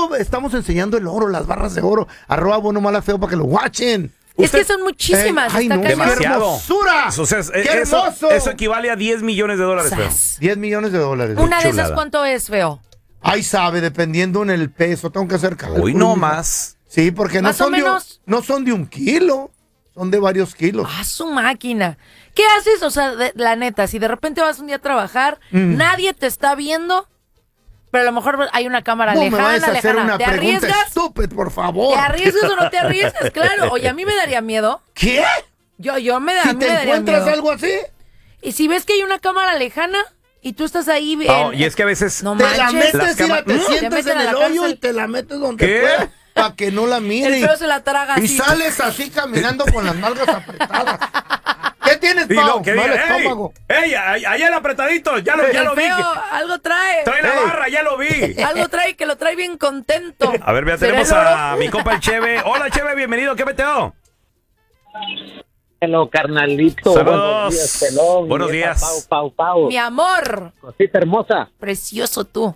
solo estamos enseñando el oro, las barras de oro. @bueno mala feo para que lo watchen. Es que son muchísimas. Ay, no, está ¡qué demasiado. hermosura! O sea, ¡Qué hermoso! eso equivale a $10 millones, feo. $10 millones. Una de esas, chulada. ¿cuánto es, feo? Ahí sabe, dependiendo en el peso. Tengo que hacer cálculos. Hoy no más. Sí, porque no Más o son, menos. no son de 1 kilo. Son de varios kilos. Ah, su máquina. ¿Qué haces? O sea, la neta, si de repente vas un día a trabajar, nadie te está viendo, pero a lo mejor hay una cámara No me lejana, vayas a hacer lejana. una ¿Te pregunta arriesgas? estúpida, por favor. ¿Te arriesgas o no te arriesgas? Claro. Oye, a mí me daría miedo. ¿Qué? Yo me da, ¿Si a mí me te daría encuentras miedo. algo así? Y si ves que hay una cámara lejana y tú estás ahí... Y es que a veces... No Te la manches. metes, mira, te Te sientes meten en a la el hoyo cárcel. y te la metes donde ¿Qué? puedas para que no la El mire. feo se la traga Y así. sales así caminando con las nalgas apretadas. ¿Qué tienes, Y Pau? lo que Mal diga, estómago. allá el apretadito, ya El lo vi. feo algo trae. Trae la barra, ya lo vi. Algo trae que lo trae bien contento. A ver, vea, ¿Será tenemos el oro? a mi compa el Cheve. Hola, Cheve, bienvenido, ¿qué meteo? Hello, carnalito. Saludos. Buenos días, pelón. Buenos Mi días. Pau, Pau, Pau. Mi amor. Cosita hermosa. Precioso tú.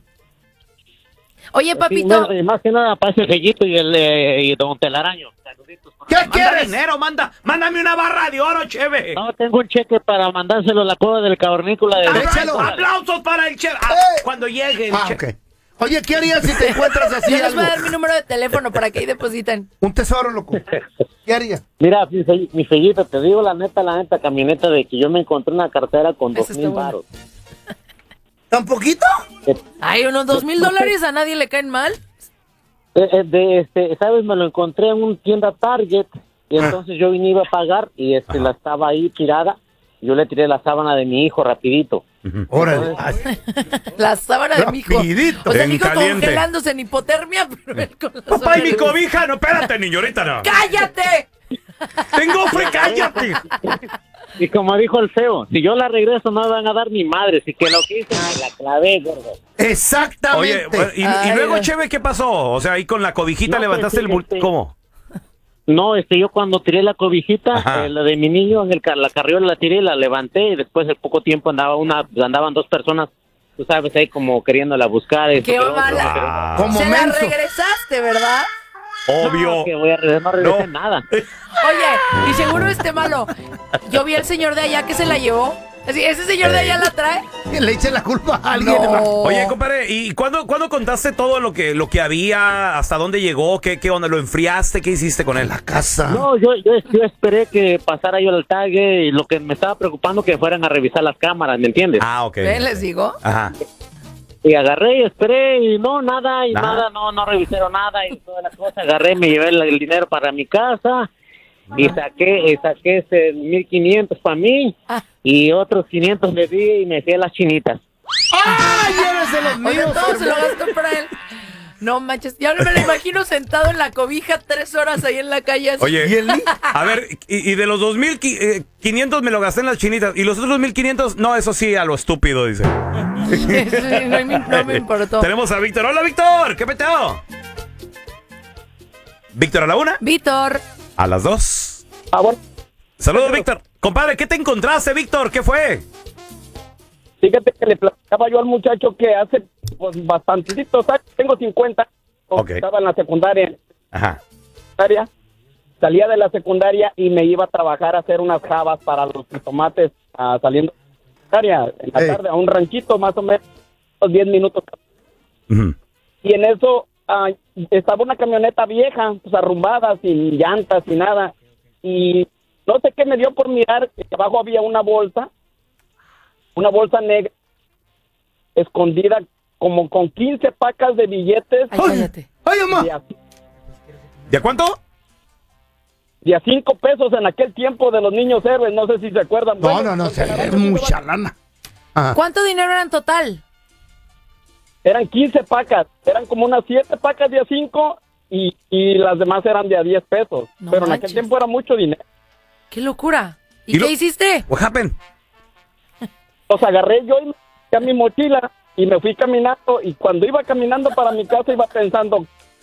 Oye, Sí, papito. bueno, y más que nada para ese Fellito y y don Telaraño. Saluditos. ¿Qué quieres? dinero, mándame una barra de oro, Cheve. No, tengo un cheque para mandárselo a la cueva del cavernícola de... Échalo. Aplausos para el Cheve. Cuando llegue el Ah, Cheve. ok. Oye, ¿qué harías si te encuentras así Yo les algo? voy a dar mi número de teléfono para que ahí depositen. Un tesoro, loco. ¿Qué harías? Mira, mi Fellito, te digo la neta, camioneta de que yo me encontré una cartera con Eso está 2,000 bueno. varos. ¿Tan poquito? Ay, unos $2,000 a nadie le caen mal. ¿Sabes? Me lo encontré en una tienda Target y entonces yo iba a pagar y la estaba ahí tirada. Yo le tiré la sábana de mi hijo rapidito. Órale. La sábana de mi hijo. Rapidito. O sea, En mi hijo caliente. congelándose en hipotermia, pero él con la Papá, sábana y mi de- cobija. No, espérate, niño, ahorita no. ¡Cállate! Tengo frío, cállate. Y como dijo el feo, si yo la regreso no me van a dar ni madre, si que lo quise me la clavé, gordo. Exactamente. Oye, y Ay, luego, ay. Cheve, ¿qué pasó? O sea, ahí con la cobijita No, levantaste pues, el bulto. ¿Cómo? No, yo cuando tiré la cobijita, Ajá. la de mi niño, la carriola la tiré, la levanté y después de poco tiempo andaban 2 personas, tú sabes, ahí como queriéndola buscar. ¡Qué esto, que lo otro, mala! Ah. Como Se la menso. regresaste, ¿verdad? Obvio. No, que voy a regresar, no regresé No. nada. Oye, y seguro malo. Yo vi al señor de allá que se la llevó. Así, ¿ese señor de allá la trae? Que le eche la culpa a alguien. No. Oye, compadre, ¿y cuándo contaste todo lo que había? ¿Hasta dónde llegó? ¿Qué onda? ¿Lo enfriaste? ¿Qué hiciste con él? La casa. No, yo esperé que pasara yo al tague y lo que me estaba preocupando que fueran a revisar las cámaras, ¿me entiendes? Ah, ok. ¿Ven? Les digo. Ajá. Y agarré y esperé y no, nada, Nada. no revisaron nada y todas las cosas. Agarré, me llevé el dinero para mi casa y saqué 1,500 para mí Ah. y otros 500 le di y me fui a las chinitas. ¡Ay, eres de los Oye, míos! todo se lo gastó para él. No manches, ya me lo imagino sentado en la cobija 3 horas ahí en la calle. así. Oye, ¿Y el niño? a ver, y de los 2,500 me lo gasté en las chinitas. ¿Y los otros 1,500? No, eso sí, a lo estúpido, dice. Sí, no me importó. Tenemos a Víctor. Hola, Víctor. ¿Qué peteo? Víctor a la 1, Víctor, a las 2. Ah, bueno, Saludos, Víctor. Compadre, ¿qué te encontraste, Víctor? ¿Qué fue? fíjate que le platicaba yo al muchacho que hace pues bastantito, ¿sabes? Tengo 50, Ok. estaba en la secundaria, Ajá. salía de la secundaria y me iba a trabajar a hacer unas jabas para los tomates saliendo de la secundaria en la Ey. tarde a un ranchito más o menos 10 minutos. Ujú. Y en eso estaba una camioneta vieja, pues arrumbada, sin llantas, sin nada. Y no sé qué me dio por mirar, que abajo había una bolsa negra, escondida como con 15 pacas de billetes ay, cállate. ¡Ay, mamá! ¿De cuánto? de a 5 pesos en aquel tiempo de los niños héroes, no sé si se acuerdan. No, Bueno, no, es mucha lana. Ajá. ¿Cuánto dinero era en total? Eran 15 pacas, eran como unas 7 pacas de a 5 y las demás eran de a 10 pesos. No Pero en manches. aquel tiempo era mucho dinero. ¡Qué locura! ¿Y ¿Y qué lo- hiciste? What happened? Los agarré yo y me metí a mi mochila y me fui caminando y cuando iba caminando para mi casa iba pensando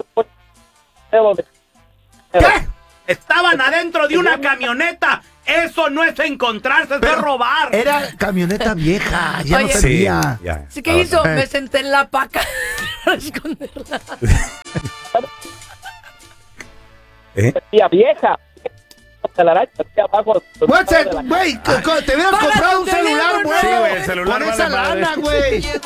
¿Qué? Estaban adentro de una camioneta. Eso no es encontrarse, eso es robar. Era camioneta vieja, ya no Oye. servía. ya. ¿Sí qué hizo? Eh. Me senté en la paca para esconderla. Decía vieja. Telaraña decía abajo. Güey, te hubieras comprado un celular, güey. Sí, güey, el celular Por vale esa madre. lana, güey.